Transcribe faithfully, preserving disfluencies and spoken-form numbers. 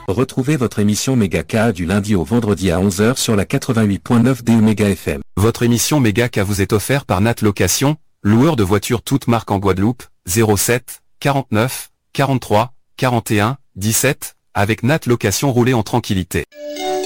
Retrouvez votre émission Méga K du lundi au vendredi à onze heures sur la quatre-vingt-huit point neuf des Méga F M. Votre émission Méga K vous est offerte par Nat Location, loueur de voitures toutes marques en Guadeloupe, zéro sept, quarante-neuf, quarante-trois, quarante et un, dix-sept, avec Nat Location, roulez en tranquillité.